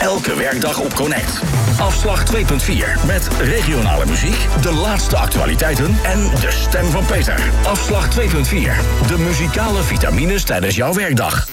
Elke werkdag op Connect. Afslag 2.4 met regionale muziek, de laatste actualiteiten en de stem van Peter. Afslag 2.4. De muzikale vitamines tijdens jouw werkdag.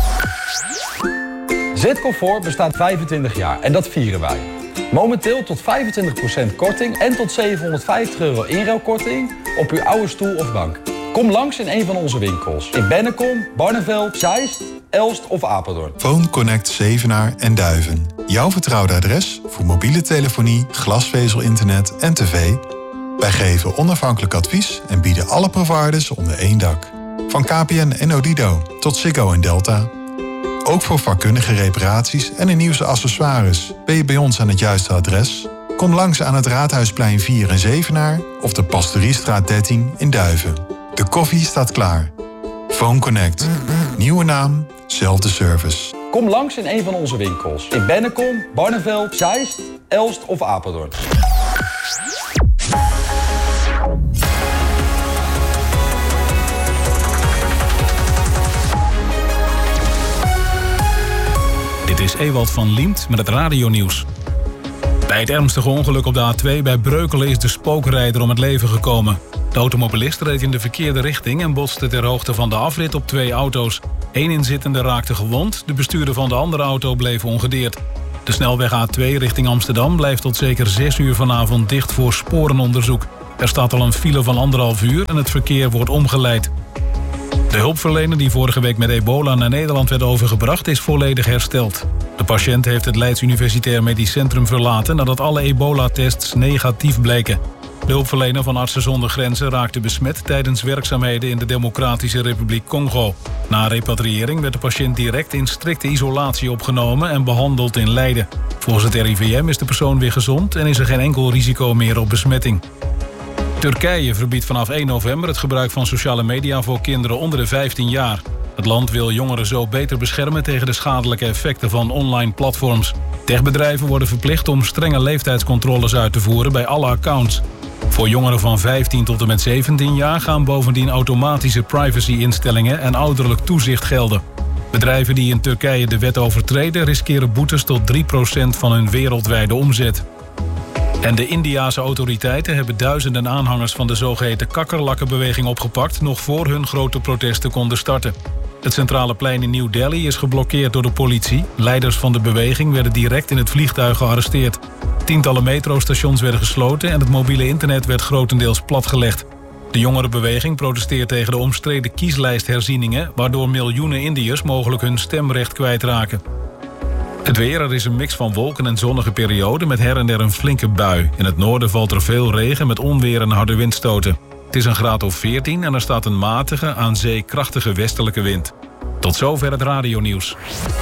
Zitcomfort bestaat 25 jaar en dat vieren wij. Momenteel tot 25% korting en tot €750 inruilkorting op uw oude stoel of bank. Kom langs in een van onze winkels. In Bennekom, Barneveld, Zeist, Elst of Apeldoorn. Phone Connect Zevenaar en Duiven. Jouw vertrouwde adres voor mobiele telefonie, glasvezel-internet en tv. Wij geven onafhankelijk advies en bieden alle providers onder één dak. Van KPN en Odido tot Ziggo en Delta. Ook voor vakkundige reparaties en de nieuwste accessoires ben je bij ons aan het juiste adres. Kom langs aan het Raadhuisplein 4 in Zevenaar of de Pastoriestraat 13 in Duiven. De koffie staat klaar. Phone Connect. Nieuwe naam, zelfde service. Kom langs in een van onze winkels. In Bennekom, Barneveld, Zeist, Elst of Apeldoorn. Dit is Ewald van Liemt met het radionieuws. Bij het ernstige ongeluk op de A2 bij Breukelen is de spookrijder om het leven gekomen. De automobilist reed in de verkeerde richting en botste ter hoogte van de afrit op 2 auto's. 1 inzittende raakte gewond, de bestuurder van de andere auto bleef ongedeerd. De snelweg A2 richting Amsterdam blijft tot zeker 6 uur vanavond dicht voor sporenonderzoek. Er staat al een file van 1,5 uur en het verkeer wordt omgeleid. De hulpverlener die vorige week met ebola naar Nederland werd overgebracht is volledig hersteld. De patiënt heeft het Leids Universitair Medisch Centrum verlaten nadat alle ebola-tests negatief bleken. De hulpverlener van Artsen zonder Grenzen raakte besmet tijdens werkzaamheden in de Democratische Republiek Congo. Na repatriëring werd de patiënt direct in strikte isolatie opgenomen en behandeld in Leiden. Volgens het RIVM is de persoon weer gezond en is er geen enkel risico meer op besmetting. Turkije verbiedt vanaf 1 november het gebruik van sociale media voor kinderen onder de 15 jaar. Het land wil jongeren zo beter beschermen tegen de schadelijke effecten van online platforms. Techbedrijven worden verplicht om strenge leeftijdscontroles uit te voeren bij alle accounts. Voor jongeren van 15 tot en met 17 jaar gaan bovendien automatische privacy-instellingen en ouderlijk toezicht gelden. Bedrijven die in Turkije de wet overtreden riskeren boetes tot 3% van hun wereldwijde omzet. En de Indiase autoriteiten hebben duizenden aanhangers van de zogeheten kakkerlakkenbeweging opgepakt nog voor hun grote protesten konden starten. Het centrale plein in New Delhi is geblokkeerd door de politie. Leiders van de beweging werden direct in het vliegtuig gearresteerd. Tientallen metrostations werden gesloten en het mobiele internet werd grotendeels platgelegd. De jongerenbeweging protesteert tegen de omstreden kieslijstherzieningen, waardoor miljoenen Indiërs mogelijk hun stemrecht kwijtraken. Het weer, er is een mix van wolken en zonnige perioden met her en der een flinke bui. In het noorden valt er veel regen met onweer en harde windstoten. Het is een graad of 14 en er staat een matige, aan zee krachtige westelijke wind. Tot zover het radionieuws.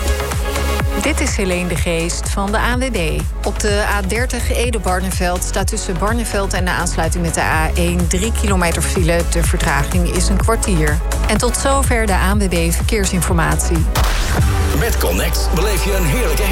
Dit is Helene de Geest van de ANWB. Op de A30 Ede-Barneveld staat tussen Barneveld en de aansluiting met de A1 3 kilometer file. De vertraging is een kwartier. En tot zover de ANWB Verkeersinformatie. Met Connect beleef je een heerlijke